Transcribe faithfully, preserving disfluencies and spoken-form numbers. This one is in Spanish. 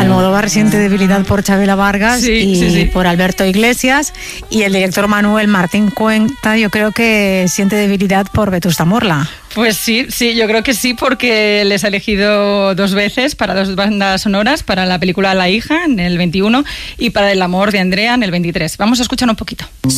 Almodóvar siente debilidad por Chabela Vargas sí, y sí, sí. por Alberto Iglesias, y el director Manuel Martín Cuenta yo creo que siente debilidad por Vetusta Morla. Pues sí, sí, yo creo que sí, porque les ha elegido dos veces para dos bandas sonoras, para la película La hija en el veintiuno y para El amor de Andrea en el veintitrés. Vamos a escuchar un poquito.